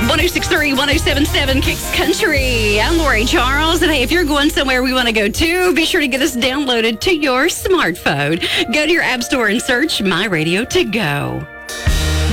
1063, 1077 Kicks Country. I'm Lori Charles. And hey, if you're going somewhere we want to go to, be sure to get us downloaded to your smartphone. Go to your app store and search My Radio To Go.